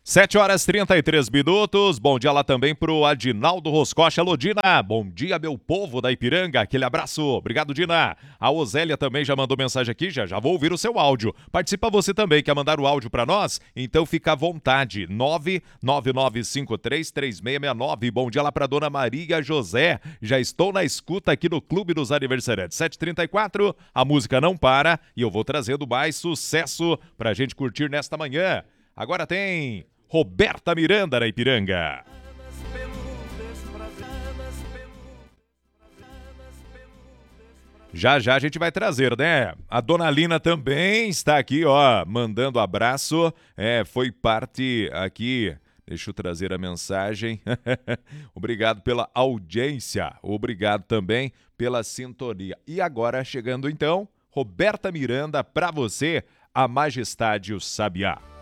7h33. Bom dia lá também pro Adinaldo Roscocha. Alô, Dina. Bom dia, meu povo da Ipiranga. Aquele abraço. Obrigado, Dina. A Osélia também já mandou mensagem aqui. Já vou ouvir o seu áudio. Participa você também. Quer mandar o áudio pra nós? Então fica à vontade. 999533669. Bom dia lá pra dona Maria José. Já estou na escuta aqui no Clube dos Aniversariantes. 7h34. A música não para e eu vou trazendo mais sucesso pra gente curtir nesta manhã. Agora tem Roberta Miranda na Ipiranga. Já a gente vai trazer, né? A dona Lina também está aqui, ó, mandando abraço. Foi parte aqui. Deixa eu trazer a mensagem. Obrigado pela audiência. Obrigado também pela sintonia. E agora chegando então, Roberta Miranda, para você, a Majestade o Sabiá.